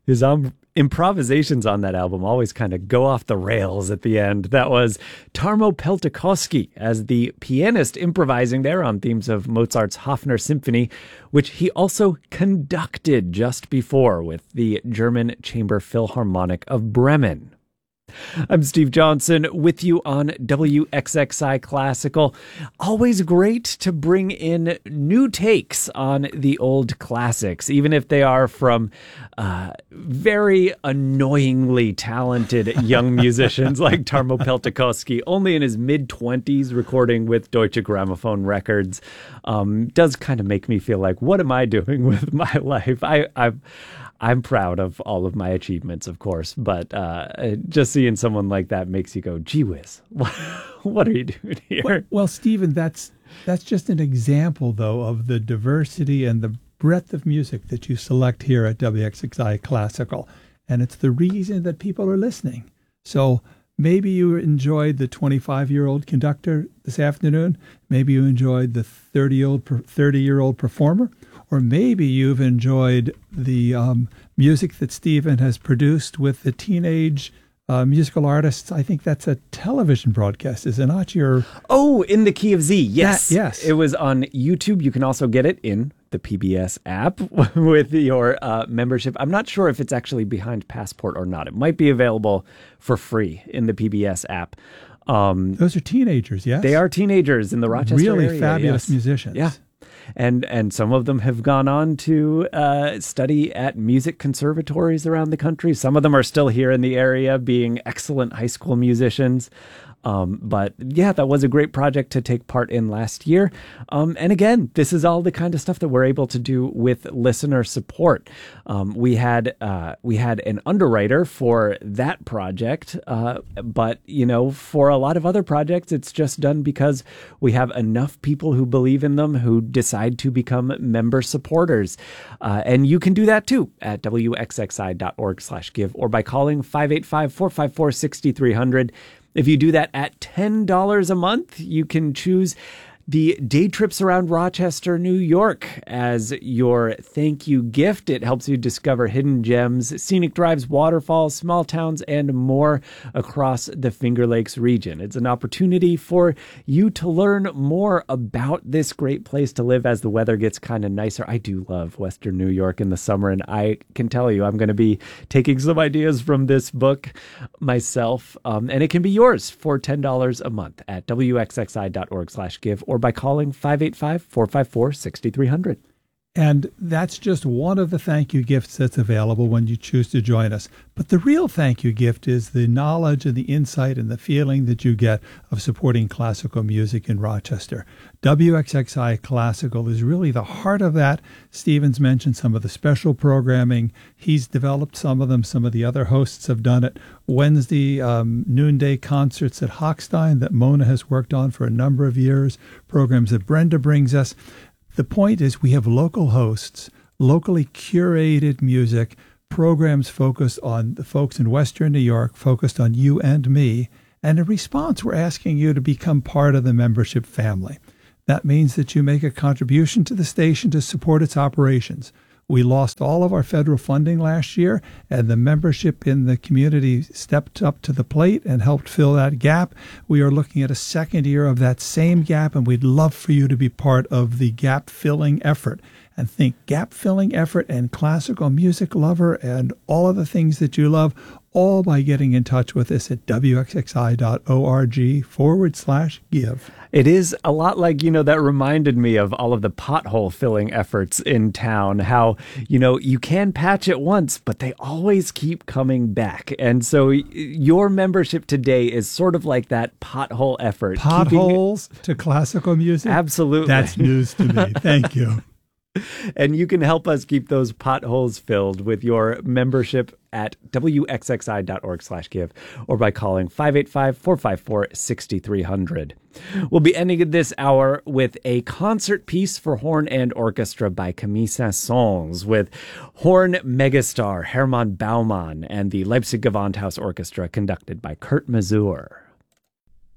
His improvisations on that album always kind of go off the rails at the end. That was Tarmo Peltokoski as the pianist improvising there on themes of Mozart's Hofner Symphony, which he also conducted just before with the German Chamber Philharmonic of Bremen. I'm Steve Johnson with you on WXXI Classical. Always great to bring in new takes on the old classics, even if they are from very annoyingly talented young musicians like Tarmo Peltokoski, only in his mid-20s, recording with Deutsche Grammophon Records. Does kind of make me feel like, what am I doing with my life? I'm proud of all of my achievements, of course, but just seeing someone like that makes you go, gee whiz, what are you doing here? Well, Stephen, that's just an example, though, of the diversity and the breadth of music that you select here at WXXI Classical. And it's the reason that people are listening. So maybe you enjoyed the 25-year-old conductor this afternoon. Maybe you enjoyed the 30-year-old performer. Or maybe you've enjoyed the music that Stephen has produced with the teenage musical artists. I think that's a television broadcast, is it not? In the Key of Z, yes. Yes. It was on YouTube. You can also get it in the PBS app with your membership. I'm not sure if it's actually behind Passport or not. It might be available for free in the PBS app. Those are teenagers, yes? They are teenagers in the Rochester area. Really fabulous musicians. Yeah. And some of them have gone on to study at music conservatories around the country. Some of them are still here in the area being excellent high school musicians. But yeah, that was a great project to take part in last year. And again, this is all the kind of stuff that we're able to do with listener support. We had an underwriter for that project, but for a lot of other projects, it's just done because we have enough people who believe in them who decide to become member supporters. And you can do that too at wxxi.org/give or by calling 585-454-6300. If you do that at $10 a month, you can choose the day trips around Rochester, New York as your thank you gift. It helps you discover hidden gems, scenic drives, waterfalls, small towns, and more across the Finger Lakes region. It's an opportunity for you to learn more about this great place to live as the weather gets kind of nicer. I do love Western New York in the summer, and I can tell you I'm going to be taking some ideas from this book myself, and it can be yours for $10 a month at wxxi.org/give or by calling 585-454-6300. And that's just one of the thank you gifts that's available when you choose to join us. But the real thank you gift is the knowledge and the insight and the feeling that you get of supporting classical music in Rochester. WXXI Classical is really the heart of that. Stephen's mentioned some of the special programming. He's developed some of them. Some of the other hosts have done it. Wednesday noonday concerts at Hochstein that Mona has worked on for a number of years. Programs that Brenda brings us. The point is we have local hosts, locally curated music, programs focused on the folks in Western New York, focused on you and me. And in response, we're asking you to become part of the membership family. That means that you make a contribution to the station to support its operations. We lost all of our federal funding last year, and the membership in the community stepped up to the plate and helped fill that gap. We are looking at a second year of that same gap, and we'd love for you to be part of the gap-filling effort. And think gap-filling effort and classical music lover and all of the things that you love, all by getting in touch with us at wxxi.org/give. It is a lot like, that reminded me of all of the pothole filling efforts in town, how, you can patch it once, but they always keep coming back. And so your membership today is sort of like that pothole effort. Potholes to classical music? Absolutely. That's news to me. Thank you. And you can help us keep those potholes filled with your membership at wxxi.org/give or by calling 585-454-6300. We'll be ending this hour with a concert piece for horn and orchestra by Camille Saint-Saëns with horn megastar Hermann Baumann and the Leipzig Gewandhaus Orchestra conducted by Kurt Masur.